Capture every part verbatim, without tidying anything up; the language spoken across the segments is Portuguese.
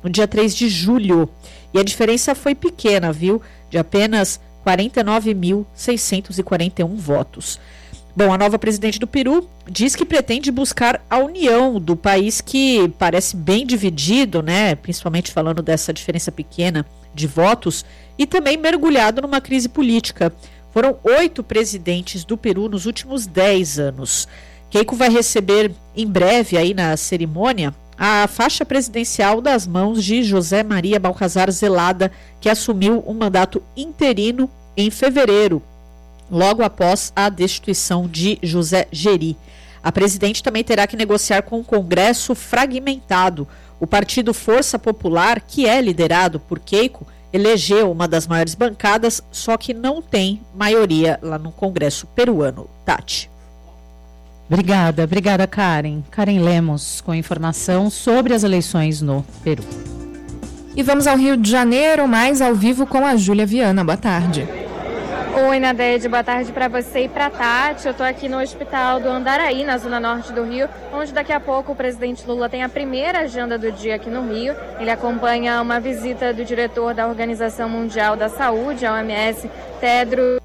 no dia três de julho. E a diferença foi pequena, viu? De apenas quarenta e nove mil seiscentos e quarenta e um votos. Bom, a nova presidente do Peru diz que pretende buscar a união do país, que parece bem dividido, né? Principalmente falando dessa diferença pequena de votos, e também mergulhado numa crise política. Foram oito presidentes do Peru nos últimos dez anos. Keiko vai receber em breve aí na cerimônia a faixa presidencial das mãos de José Maria Balcazar Zelada, que assumiu um mandato interino em fevereiro, logo após a destituição de José Geri. A presidente também terá que negociar com o Congresso fragmentado. O partido Força Popular, que é liderado por Keiko, elegeu uma das maiores bancadas, só que não tem maioria lá no Congresso peruano. Tati. Obrigada, obrigada Karen. Karen Lemos com informação sobre as eleições no Peru. E vamos ao Rio de Janeiro, mais ao vivo com a Júlia Viana. Boa tarde. Oi, Nadede, boa tarde para você e para a Tati. Eu estou aqui no Hospital do Andaraí, na zona norte do Rio, onde daqui a pouco o presidente Lula tem a primeira agenda do dia aqui no Rio. Ele acompanha uma visita do diretor da Organização Mundial da Saúde, a O M S, Tedros.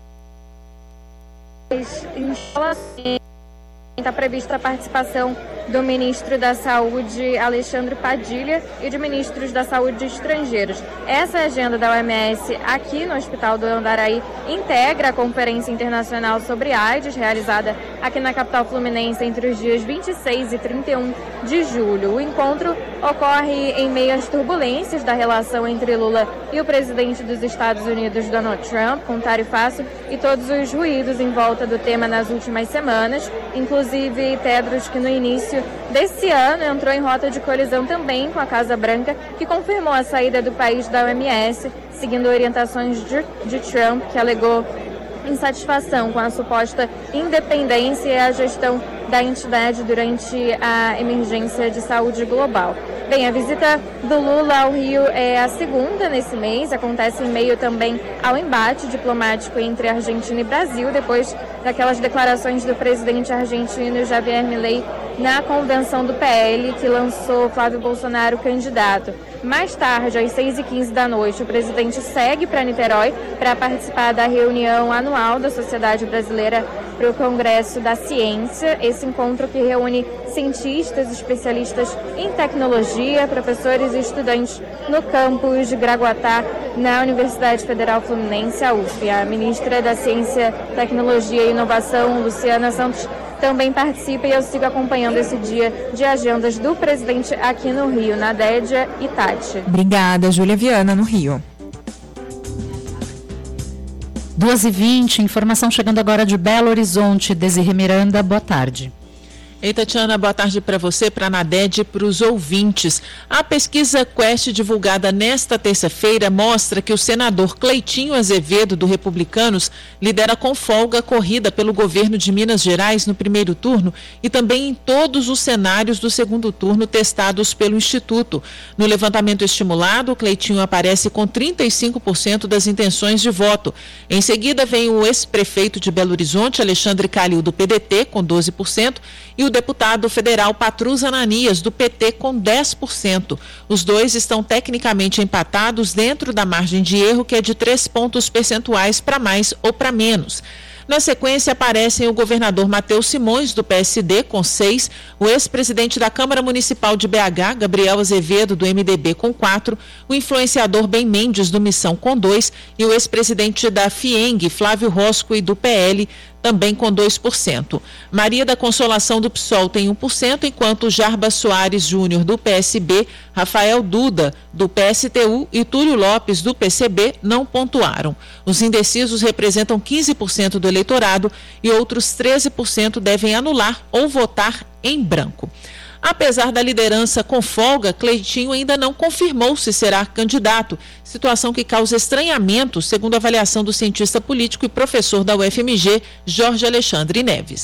Está prevista a participação do ministro da Saúde, Alexandre Padilha, e de ministros da Saúde estrangeiros. Essa agenda da O M S aqui no Hospital do Andaraí integra a Conferência Internacional sobre AIDS, realizada aqui na capital fluminense entre os dias vinte e seis e trinta e um de julho. O encontro ocorre em meio às turbulências da relação entre Lula e o presidente dos Estados Unidos, Donald Trump, com tarifaço e todos os ruídos em volta do tema nas últimas semanas, inclusive Tedros, que no início desse ano entrou em rota de colisão também com a Casa Branca, que confirmou a saída do país da O M S, seguindo orientações de, de Trump, que alegou insatisfação com a suposta independência e a gestão da entidade durante a emergência de saúde global. Bem, a visita do Lula ao Rio é a segunda nesse mês, acontece em meio também ao embate diplomático entre Argentina e Brasil, depois daquelas declarações do presidente argentino Javier Milei na convenção do P L, que lançou Flávio Bolsonaro candidato. Mais tarde, às seis e quinze da noite, o presidente segue para Niterói para participar da reunião anual da Sociedade Brasileira para o Congresso da Ciência. Esse encontro que reúne cientistas, especialistas em tecnologia, professores e estudantes no campus de Graguatá, na Universidade Federal Fluminense, a U F. A ministra da Ciência, Tecnologia e Inovação, Luciana Santos, também participa, e eu sigo acompanhando esse dia de agendas do presidente aqui no Rio, na Dédia e Tati. Obrigada, Júlia Viana, no Rio. duas e vinte, informação chegando agora de Belo Horizonte. Desirê Miranda, boa tarde. Ei, Tatiana, boa tarde para você, para a Naded e para os ouvintes. A pesquisa Quest, divulgada nesta terça-feira, mostra que o senador Cleitinho Azevedo, do Republicanos, lidera com folga a corrida pelo governo de Minas Gerais no primeiro turno e também em todos os cenários do segundo turno testados pelo Instituto. No levantamento estimulado, Cleitinho aparece com trinta e cinco por cento das intenções de voto. Em seguida, vem o ex-prefeito de Belo Horizonte, Alexandre Calil, do P D T, com doze por cento, e o deputado federal Patrus Ananias, do P T, com dez por cento. Os dois estão tecnicamente empatados dentro da margem de erro, que é de três pontos percentuais para mais ou para menos. Na sequência, aparecem o governador Matheus Simões, do P S D, com seis, o ex-presidente da Câmara Municipal de B H, Gabriel Azevedo, do M D B, com quatro, o influenciador Ben Mendes, do Missão, com dois, e o ex-presidente da FIENG, Flávio Rosco, e do P L, também com dois por cento. Maria da Consolação, do P SOL, tem um por cento, enquanto Jarba Soares Júnior, do P S B, Rafael Duda, do P S T U e Túlio Lopes, do P C B, não pontuaram. Os indecisos representam quinze por cento do eleitorado e outros treze por cento devem anular ou votar em branco. Apesar da liderança com folga, Cleitinho ainda não confirmou se será candidato, situação que causa estranhamento, segundo a avaliação do cientista político e professor da U F M G, Jorge Alexandre Neves.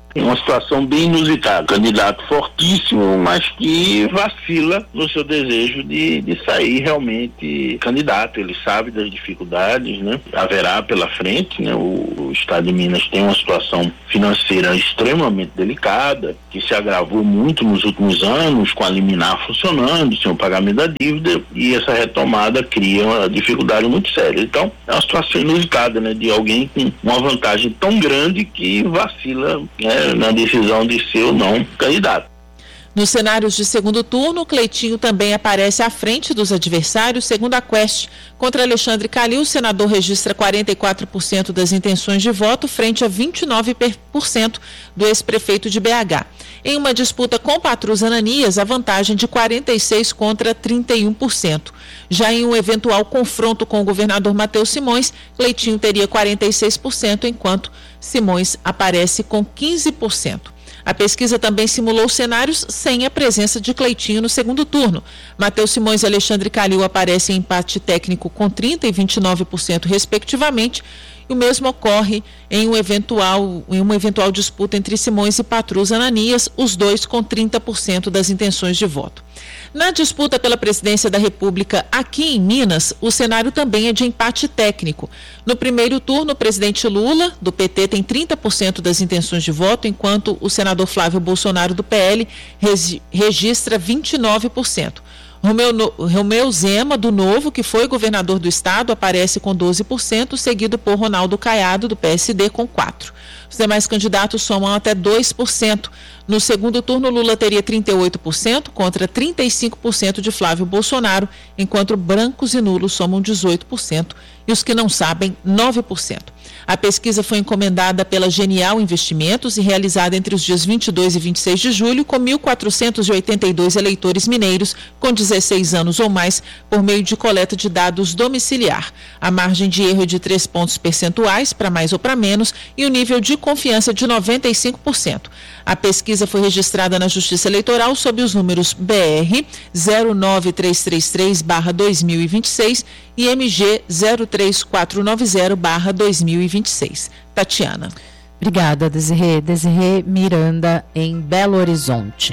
É uma situação bem inusitada. Candidato fortíssimo, mas que vacila no seu desejo de, de sair realmente candidato. Ele sabe das dificuldades, né? Haverá pela frente, né? O, o Estado de Minas tem uma situação financeira extremamente delicada, que se agravou muito nos últimos anos, com a liminar funcionando, sem o pagamento da dívida, e essa retomada cria uma dificuldade muito séria. Então, é uma situação inusitada, né? De alguém com uma vantagem tão grande que vacila, né? Na decisão de ser ou não candidato. Nos cenários de segundo turno, Cleitinho também aparece à frente dos adversários. Segundo a Quest, contra Alexandre Calil, o senador registra quarenta e quatro por cento das intenções de voto, frente a vinte e nove por cento do ex-prefeito de B H. Em uma disputa com Patrus Ananias, a vantagem de quarenta e seis por cento contra trinta e um por cento. Já em um eventual confronto com o governador Matheus Simões, Cleitinho teria quarenta e seis por cento, enquanto Simões aparece com quinze por cento. A pesquisa também simulou cenários sem a presença de Cleitinho no segundo turno. Matheus Simões e Alexandre Calil aparecem em empate técnico com trinta por cento e vinte e nove por cento, respectivamente. E o mesmo ocorre em, um eventual, em uma eventual disputa entre Simões e Patrus Ananias, os dois com trinta por cento das intenções de voto. Na disputa pela presidência da República aqui em Minas, o cenário também é de empate técnico. No primeiro turno, o presidente Lula, do P T, tem trinta por cento das intenções de voto, enquanto o senador Flávio Bolsonaro, do P L, registra vinte e nove por cento. Romeu, Romeu Zema, do Novo, que foi governador do estado, aparece com doze por cento, seguido por Ronaldo Caiado, do P S D, com quatro por cento. Os demais candidatos somam até dois por cento. No segundo turno, Lula teria trinta e oito por cento contra trinta e cinco por cento de Flávio Bolsonaro, enquanto brancos e nulos somam dezoito por cento e os que não sabem, nove por cento. A pesquisa foi encomendada pela Genial Investimentos e realizada entre os dias vinte e dois e vinte e seis de julho, com mil quatrocentos e oitenta e dois eleitores mineiros com dezesseis anos ou mais, por meio de coleta de dados domiciliar. A margem de erro é de três pontos percentuais, para mais ou para menos, e o nível de confiança de noventa e cinco por cento. A pesquisa foi registrada na Justiça Eleitoral sob os números B R zero nove três três três barra dois mil e vinte e seis e M G zero três quatro nove zero barra dois mil e vinte e seis. Tatiana. Obrigada, Desirê. Desirê Miranda, em Belo Horizonte.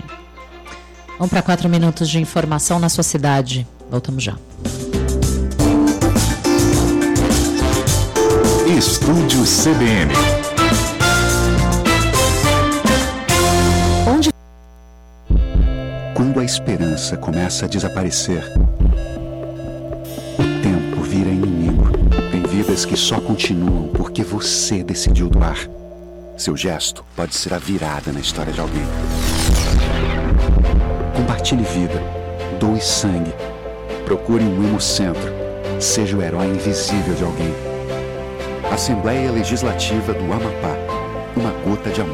Vamos para quatro minutos de informação na sua cidade. Voltamos já. Estúdio C B N. Onde... Quando a esperança começa a desaparecer, o tempo vira inimigo. Tem vidas que só continuam porque você decidiu doar. Seu gesto pode ser a virada na história de alguém. Compartilhe vida, doe sangue, procure um hemocentro, seja o herói invisível de alguém. Assembleia Legislativa do Amapá, uma gota de amor.